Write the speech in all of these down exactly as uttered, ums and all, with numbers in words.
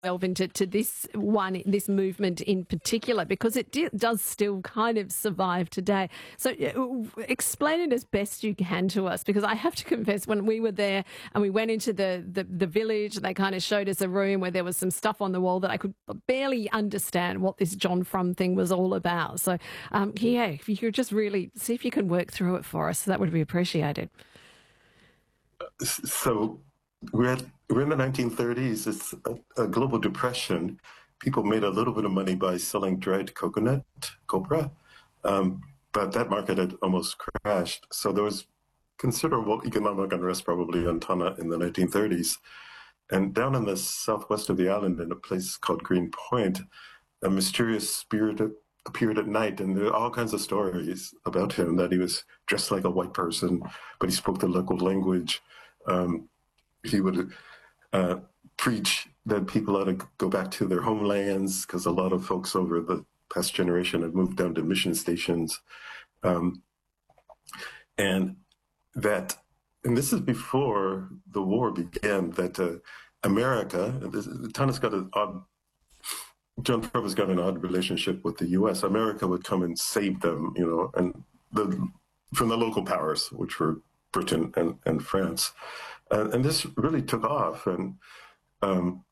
delve into to this one, this movement in particular, because it di- does still kind of survive today. So uh, explain it as best you can to us, because I have to confess, when we were there and we went into the, the, the village, they kind of showed us a room where there was some stuff on the wall that I could barely understand what this John Frum thing was all about. So, um, yeah, if you could just really see if you can work through it for us, that would be appreciated. So we're, at, we're in the nineteen thirties. It's a, a global depression. People made a little bit of money by selling dried coconut, copra, um, but that market had almost crashed. So there was considerable economic unrest probably on Tanna in the nineteen thirties. And down in the southwest of the island, in a place called Green Point, a mysterious spirit appeared at night, and there are all kinds of stories about him, that he was dressed like a white person, but he spoke the local language. Um, he would uh, preach that people ought to go back to their homelands, because a lot of folks over the past generation had moved down to mission stations. Um, and that, and this is before the war began, that uh, America, Tanna's got an odd, John Frum has got an odd relationship with the U S. America would come and save them, you know, and the, from the local powers, which were Britain and, and France. Uh, and this really took off. And um,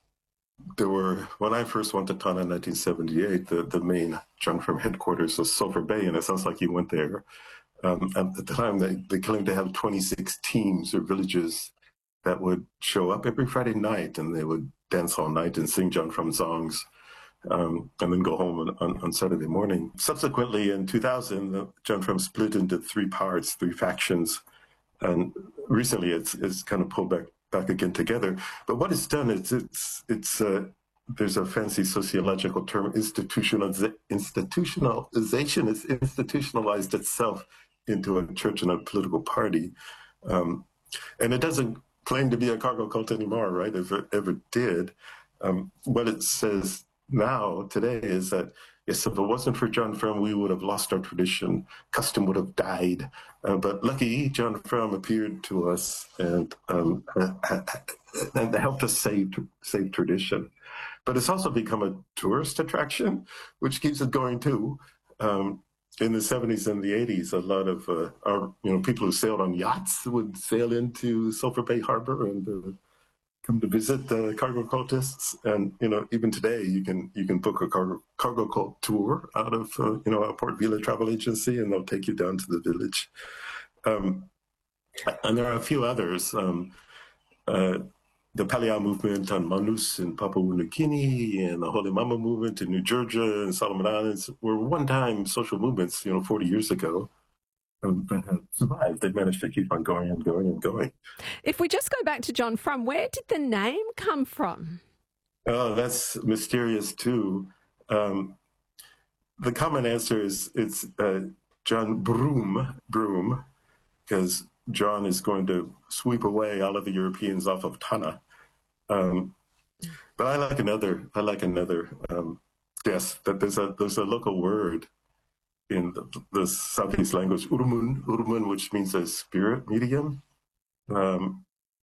there were, when I first went to Tanna in nineteen seventy-eight, the, the main John Frum headquarters was Sulphur Bay, and it sounds like you went there. Um, at the time, they, they claimed to have twenty-six teams or villages that would show up every Friday night, and they would dance all night and sing John Frum songs, um, and then go home on, on, on Saturday morning. Subsequently, in two thousand, the John Frum split into three parts, three factions, and recently it's, it's kind of pulled back back again together. But what it's done is it's it's uh, there's a fancy sociological term, institutionaliz- institutionalization. It's institutionalized itself into a church and a political party, um, and it doesn't claim to be a cargo cult anymore, right? If it ever did, um, what it says now today is that yes, if it wasn't for John Frum, we would have lost our tradition. Custom would have died. Uh, but lucky John Frum appeared to us and um, and helped us save save tradition. But it's also become a tourist attraction, which keeps it going too. Um, in the seventies and the eighties, a lot of uh, our you know people who sailed on yachts would sail into Sulphur Bay Harbor and uh, come to visit the cargo cultists. And you know even today you can you can book a cargo cargo cult tour out of uh, you know a Port Vila travel agency, and they'll take you down to the village. Um, and there are a few others. Um, uh, the Paliao movement on Manus in Papua New Guinea, and the Holy Mama movement in New Georgia and Solomon Islands were one-time social movements, you know, forty years ago. Um, but have survived. They've managed to keep on going and going and going. If we just go back to John Frum, where did the name come from? Oh, that's mysterious too. Um, the common answer is it's uh, John Broom, Broom, because John is going to sweep away all of the Europeans off of Tanna. Um, but I like another. I like another um, guess that there's a there's a local word in the, the Southeast language, Urumun, Urumun, which means a spirit medium. Um,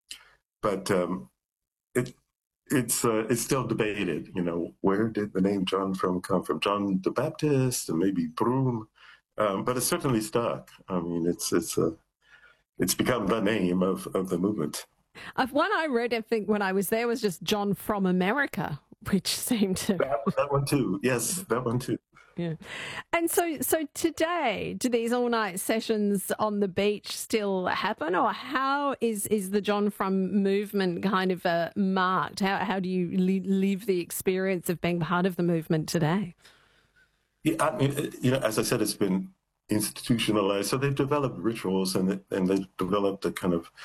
but um, it it's uh, it's still debated. You know, where did the name John Frum come from? John the Baptist, and maybe Broom. Um, but it's certainly stuck. I mean, it's it's a it's become the name of, of the movement. Uh, one I read, I think, when I was there was just John From America, which seemed to... That, that one too. Yes, that one too. Yeah. And so so today, do these all-night sessions on the beach still happen, or how is, is the John Frum movement kind of uh, marked? How, how do you li- live the experience of being part of the movement today? Yeah, I mean, you know, as I said, it's been institutionalized. So they've developed rituals, and and they've developed a kind of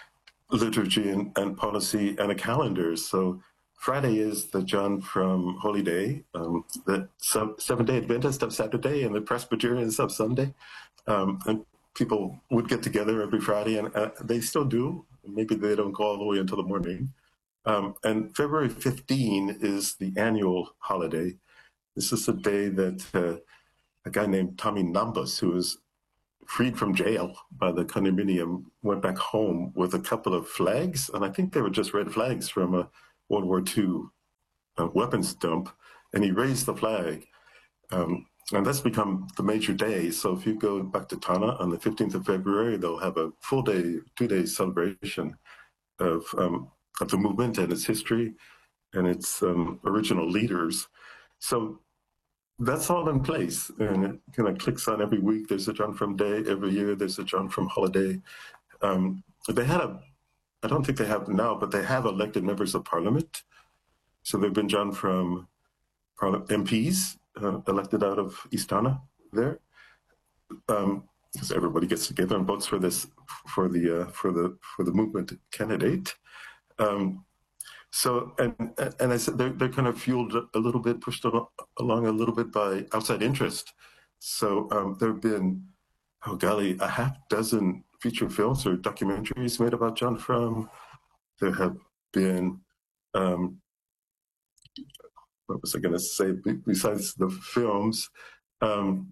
liturgy and, and policy and a calendar. So Friday is the John Frum Holy Day, um, the Seventh-day Adventist of Saturday and the Presbyterians of Sunday. Um, and people would get together every Friday, and uh, they still do. Maybe they don't go all the way until the morning. Um, and February fifteenth is the annual holiday. This is the day that uh, a guy named Tommy Nambus, who was freed from jail by the condominium, went back home with a couple of flags. And I think they were just red flags from a World War Two uh, weapons dump, and he raised the flag. Um, and that's become the major day. So if you go back to Tana on the fifteenth of February, they'll have a full day, two-day celebration of, um, of the movement and its history and its um, original leaders. So that's all in place, and it kind of clicks on every week. There's a John Frum Day. Every year there's a John Frum holiday. Um, they had a, I don't think they have now, but they have elected members of parliament. So there have been John Frum M Ps uh, elected out of East Tana there, um, because everybody gets together and votes for this, for the uh, for the for the movement candidate. Um, So, and and I said they're, they're kind of fueled a little bit, pushed along a little bit by outside interest. So um, there have been, oh golly, a half dozen feature films or documentaries made about John Frum. There have been, um, what was I going to say, besides the films, um,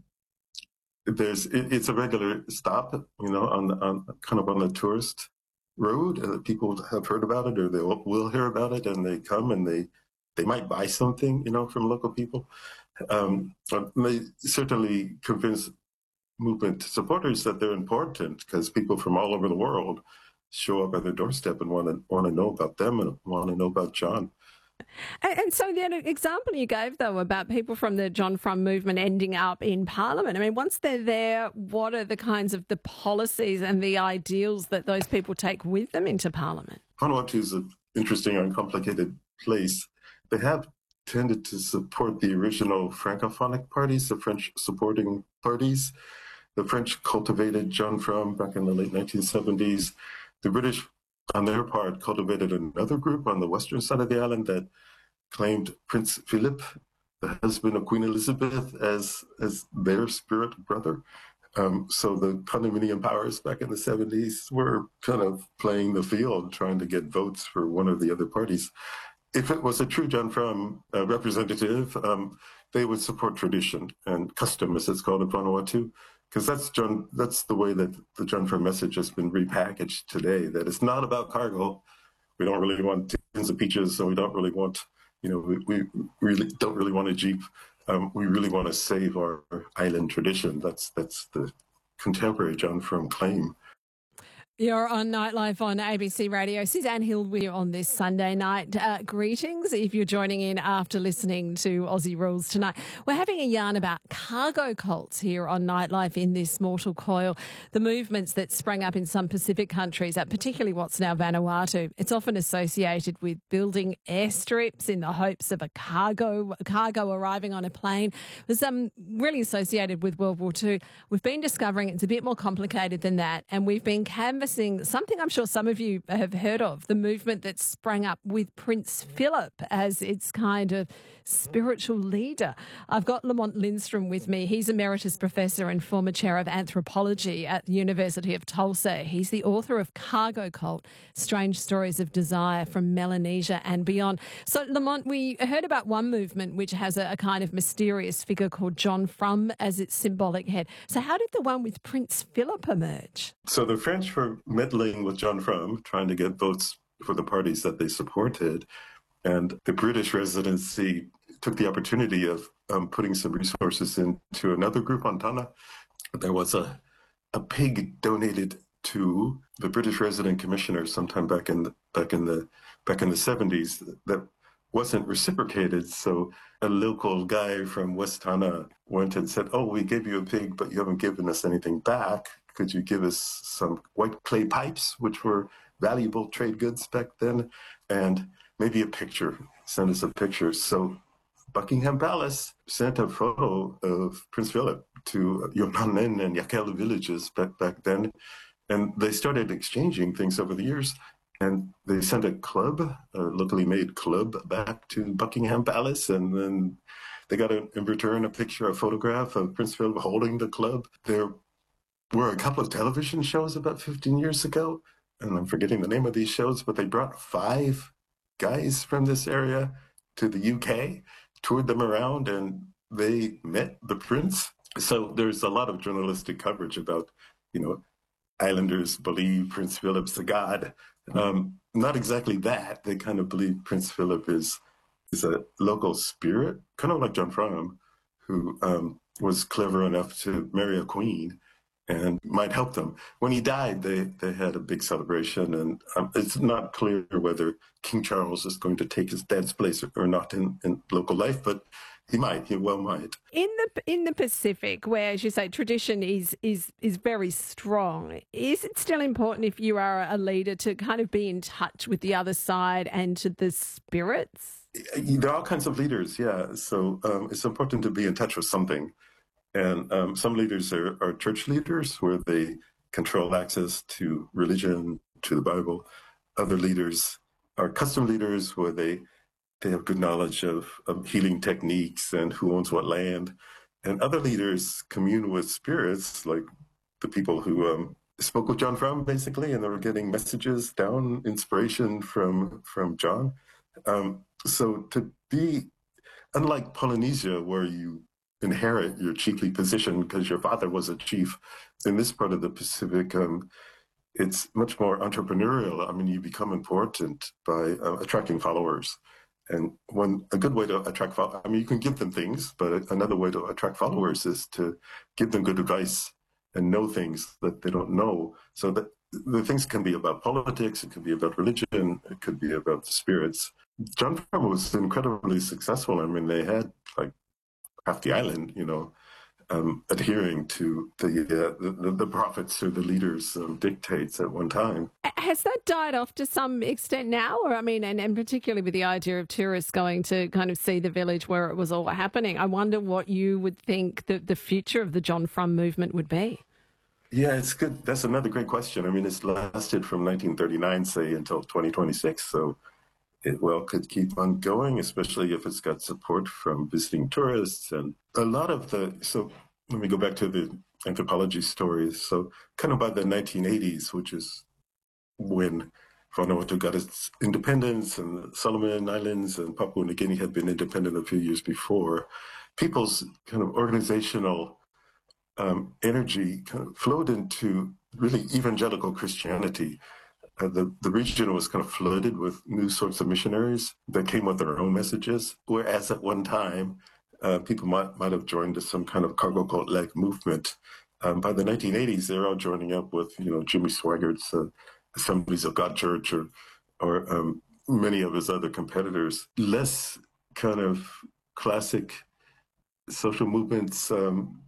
there's, it, it's a regular stop, you know, on, on kind of on the tourist road. Uh, people have heard about it, or they will, will hear about it, and they come and they they might buy something, you know, from local people. Um, they certainly convince movement supporters that they're important, because people from all over the world show up at their doorstep and want to want to know about them and want to know about John. And, and so the example you gave, though, about people from the John Frum movement ending up in Parliament, I mean, once they're there, what are the kinds of the policies and the ideals that those people take with them into Parliament? Vanuatu is an interesting and complicated place. They have tended to support the original Francophonic parties, the French supporting parties. The French cultivated John Frum back in the late nineteen seventies. The British, on their part, cultivated another group on the western side of the island that claimed Prince Philip, the husband of Queen Elizabeth, as as their spirit brother. Um, so the condominium powers back in the seventies were kind of playing the field, trying to get votes for one of the other parties. If it was a true John Frum uh, representative, um, they would support tradition and custom, as it's called in Vanuatu, because that's John. That's the way that the John Frum message has been repackaged today. That it's not about cargo. We don't really want tins of peaches, so we don't really want, you know, we, we really don't really want a Jeep. Um, we really want to save our island tradition. That's that's the contemporary John Frum claim. You're on Nightlife on A B C Radio. Suzanne Hill with you on this Sunday night. Uh, greetings if you're joining in after listening to Aussie Rules tonight. We're having a yarn about cargo cults here on Nightlife in this mortal coil. The movements that sprang up in some Pacific countries, particularly what's now Vanuatu. It's often associated with building airstrips in the hopes of a cargo cargo arriving on a plane. It was um, really associated with World War Two. We've been discovering it's a bit more complicated than that, and we've been canvassing something I'm sure some of you have heard of, the movement that sprang up with Prince Philip as its kind of spiritual leader. I've got Lamont Lindstrom with me. He's Emeritus Professor and former Chair of Anthropology at the University of Tulsa. He's the author of Cargo Cult, Strange Stories of Desire from Melanesia and Beyond. So, Lamont, we heard about one movement which has a, a kind of mysterious figure called John Frum as its symbolic head. So how did the one with Prince Philip emerge? So the French were meddling with John Frum, trying to get votes for the parties that they supported. And the British residency took the opportunity of um, putting some resources into another group on Tana. There was a, a pig donated to the British resident commissioner sometime back in the, back in the back in the seventies that wasn't reciprocated. So a local guy from West Tana went and said, "Oh, we gave you a pig, but you haven't given us anything back. Could you give us some white clay pipes, which were valuable trade goods back then, and maybe a picture? Send us a picture." So Buckingham Palace sent a photo of Prince Philip to Yonanen and Yakel villages back, back then, and they started exchanging things over the years. And they sent a club, a locally made club, back to Buckingham Palace, and then they got a, in return a picture, a photograph of Prince Philip holding the club. There were a couple of television shows about fifteen years ago, and I'm forgetting the name of these shows, but they brought five guys from this area to the U K, toured them around, and they met the prince. So there's a lot of journalistic coverage about, you know, islanders believe Prince Philip's a god. Um, not exactly that. They kind of believe Prince Philip is is a local spirit, kind of like John Frum, who um, was clever enough to marry a queen and might help them. When he died, they, they had a big celebration, and um, it's not clear whether King Charles is going to take his dad's place or not in, in local life, but he might, he well might. In the in the Pacific, where, as you say, tradition is is is very strong, is it still important if you are a leader to kind of be in touch with the other side and to the spirits? There are all kinds of leaders, yeah. So um, it's important to be in touch with something. And um, some leaders are, are church leaders, where they control access to religion, to the Bible. Other leaders are custom leaders, where they they have good knowledge of, of healing techniques and who owns what land. And other leaders commune with spirits, like the people who um, spoke with John Frum, basically, and they were getting messages down, inspiration from from John. Um, so to be, unlike Polynesia, where you inherit your chiefly position because your father was a chief, in this part of the Pacific, um, it's much more entrepreneurial. I mean, you become important by uh, attracting followers. And one a good way to attract followers, I mean, you can give them things, but another way to attract followers is to give them good advice and know things that they don't know. So that the things can be about politics, it could be about religion, it could be about the spirits. John Frum was incredibly successful. I mean, they had like half the island, you know, um, adhering to the, uh, the the prophets or the leaders' um, dictates at one time. Has that died off to some extent now? Or, I mean, and, and particularly with the idea of tourists going to kind of see the village where it was all happening, I wonder what you would think that the future of the John Frum movement would be. Yeah, it's good. That's another great question. I mean, it's lasted from nineteen thirty-nine, say, until twenty twenty-six. So it well could keep on going, especially if it's got support from visiting tourists. And a lot of the, so let me go back to the anthropology stories. So kind of by the nineteen eighties, which is when Vanuatu got its independence, and the Solomon Islands and Papua New Guinea had been independent a few years before, people's kind of organizational um, energy kind of flowed into really evangelical Christianity. Uh, the, the region was kind of flooded with new sorts of missionaries that came with their own messages, whereas at one time, uh, people might, might have joined some kind of cargo cult-like movement. Um, by the nineteen eighties, they're all joining up with, you know, Jimmy Swaggart's uh, Assemblies of God Church, or, or um, many of his other competitors. Less kind of classic social movements um,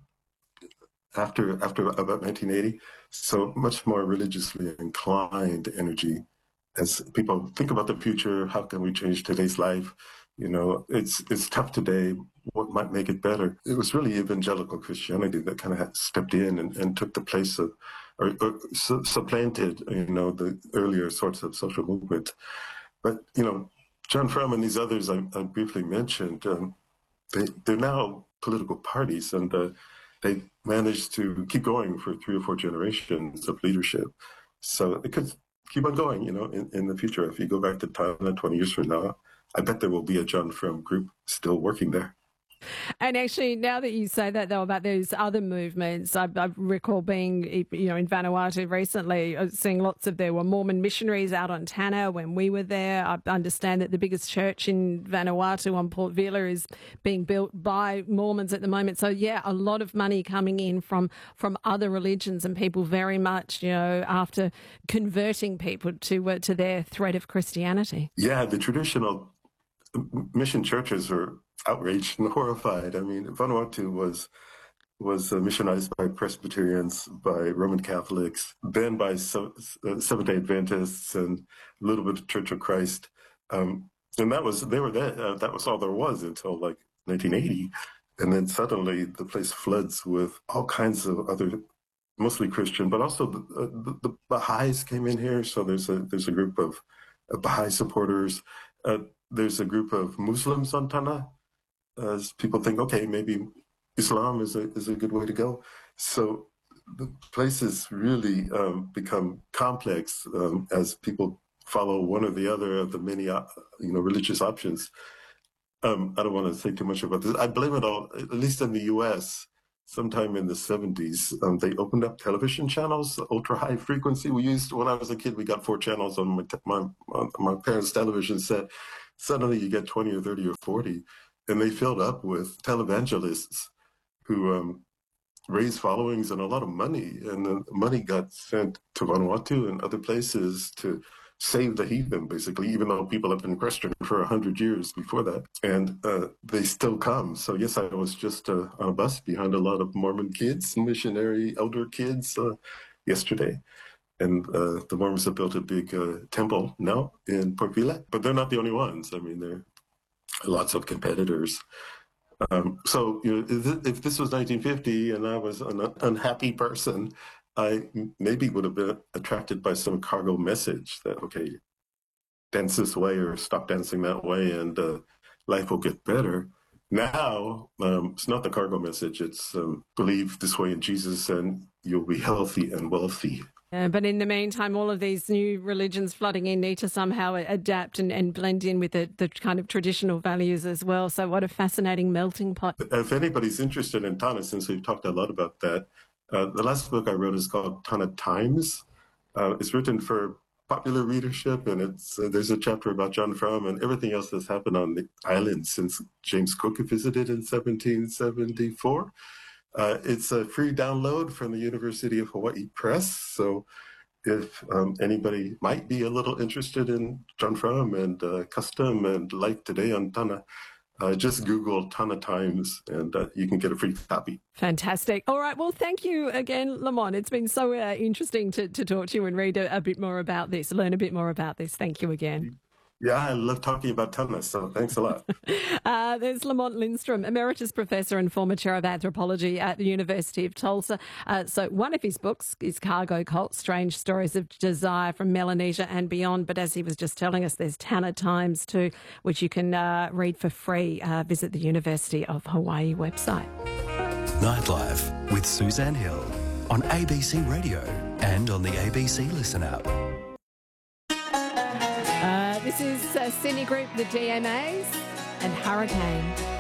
after after about nineteen eighty. So much more religiously inclined energy as people think about the future. How can we change today's life? You know, it's it's tough today. What might make it better? It was really evangelical Christianity that kind of stepped in and, and took the place of, or, or su- supplanted, you know, the earlier sorts of social movement. But, you know, John Frum and these others I, I briefly mentioned, um, they, they're now political parties, and uh, they managed to keep going for three or four generations of leadership. So it could keep on going, you know, in, in the future. If you go back to Thailand twenty years from now, I bet there will be a John Frum group still working there. And actually, now that you say that, though, about those other movements, I, I recall being, you know, in Vanuatu recently, seeing lots of, there were Mormon missionaries out on Tanna when we were there. I understand that the biggest church in Vanuatu on Port Vila is being built by Mormons at the moment. So, yeah, a lot of money coming in from, from other religions, and people very much, you know, after converting people to, uh, to their thread of Christianity. Yeah, the traditional mission churches are outraged and horrified. I mean, Vanuatu was was uh, missionized by Presbyterians, by Roman Catholics, then by so, uh, Seventh-day Adventists, and a little bit of Church of Christ. Um, and that was they were that uh, that was all there was until like nineteen eighty, and then suddenly the place floods with all kinds of other, mostly Christian, but also the, uh, the, the Baha'is came in here. So there's a there's a group of uh, Baha'i supporters. Uh, there's a group of Muslims on Tanna, as people think, okay, maybe Islam is a is a good way to go. So the place has really um, become complex um, as people follow one or the other of the many, uh, you know, religious options. Um, I don't want to say too much about this. I blame it all, at least in the U S, sometime in the seventies, um, they opened up television channels, ultra high frequency. We used, when I was a kid, we got four channels on my, my, on my parents' television set. Suddenly you get twenty or thirty or forty, and they filled up with televangelists who um, raised followings and a lot of money. And the money got sent to Vanuatu and other places to save the heathen, basically, even though people have been Christian for a hundred years before that. And uh, they still come. So yes, I was just uh, on a bus behind a lot of Mormon kids, missionary elder kids uh, yesterday. And uh, the Mormons have built a big uh, temple now in Port Vila, but they're not the only ones. I mean, there are lots of competitors. Um, so you know, if this was nineteen fifty and I was an unhappy person, I maybe would have been attracted by some cargo message that, okay, dance this way or stop dancing that way and uh, life will get better. Now, um, it's not the cargo message. It's um, believe this way in Jesus and you'll be healthy and wealthy. Uh, but in the meantime, all of these new religions flooding in need to somehow adapt and, and blend in with the, the kind of traditional values as well. So what a fascinating melting pot. If anybody's interested in Tana, since we've talked a lot about that, uh, the last book I wrote is called Tana Times. Uh, it's written for popular readership, and it's uh, there's a chapter about John Frum and everything else that's happened on the island since James Cook visited in seventeen seventy-four. Uh, it's a free download from the University of Hawaii Press. So if um, anybody might be a little interested in John Frum and uh, custom and life today on Tana, uh, just Google Tana Times and uh, you can get a free copy. Fantastic. All right. Well, thank you again, Lamont. It's been so uh, interesting to, to talk to you and read a, a bit more about this, learn a bit more about this. Thank you again. Yeah, I love talking about Tana, so thanks a lot. uh, there's Lamont Lindstrom, Emeritus Professor and former Chair of Anthropology at the University of Tulsa. Uh, so one of his books is Cargo Cult, Strange Stories of Desire from Melanesia and Beyond. But as he was just telling us, there's Tana Times too, which you can uh, read for free. Uh, visit the University of Hawaii website. Nightlife with Suzanne Hill on A B C Radio and on the A B C Listen app. Uh, this is uh, Sydney Group, the D M As, and Hurricane.